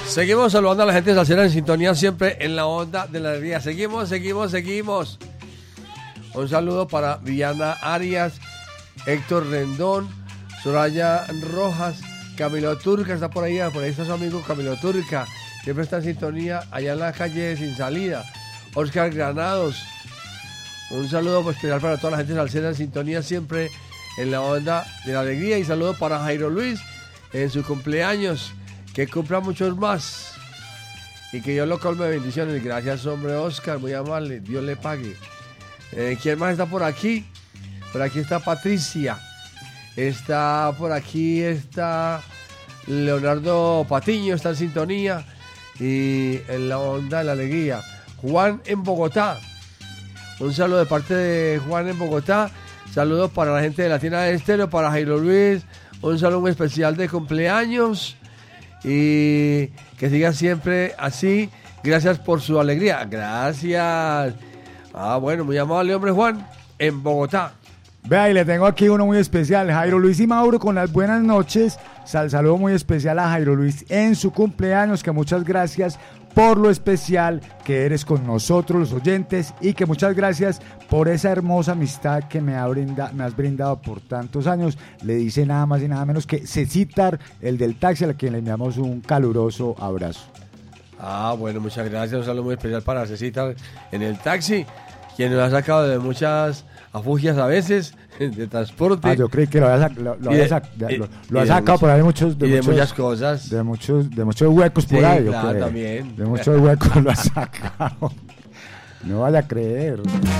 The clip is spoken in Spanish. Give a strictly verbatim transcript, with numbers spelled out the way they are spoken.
Seguimos saludando a la gente salsera en sintonía siempre en la onda de la alegría. Seguimos, seguimos, seguimos. Un saludo para Diana Arias, Héctor Rendón, Soraya Rojas, Camilo Turca, está por ahí, por ahí está su amigo Camilo Turca, siempre está en sintonía allá en la calle Sin Salida. Oscar Granados, un saludo especial para toda la gente salsera en sintonía siempre en la onda de la alegría. Y saludo para Jairo Luis en su cumpleaños, que cumpla muchos más y que Dios lo colme de bendiciones. Gracias, hombre, Oscar, muy amable, Dios le pague. Eh, ¿Quién más está por aquí? Por aquí está Patricia, está por aquí, está Leonardo Patiño, está en sintonía y en la onda de la alegría. Juan en Bogotá, un saludo de parte de Juan en Bogotá. Saludos para la gente de Latina de Estéreo, para Jairo Luis, un saludo muy especial de cumpleaños y que siga siempre así. Gracias por su alegría. Gracias. Ah, bueno, muy amable, hombre, Juan, en Bogotá. Vea, y le tengo aquí uno muy especial, Jairo Luis y Mauro con las buenas noches. Sal, saludo muy especial a Jairo Luis en su cumpleaños, que muchas gracias por lo especial que eres con nosotros los oyentes y que muchas gracias por esa hermosa amistad que me, ha brinda, me has brindado por tantos años. Le dice nada más y nada menos que Cecitar, el del taxi, a quien le enviamos un caluroso abrazo. Ah, bueno, muchas gracias, un saludo muy especial para Cecitar en el taxi, quien nos ha sacado de muchas afugias a veces de transporte. Ah, yo creí que lo había, sac- lo, lo había, sac- y, lo, lo y ha sacado much- por ahí muchos, de, y de muchos, muchas cosas. De muchos, de muchos huecos por Sí, ahí, yo claro, creo. también. De muchos huecos lo ha sacado. No vaya a creer.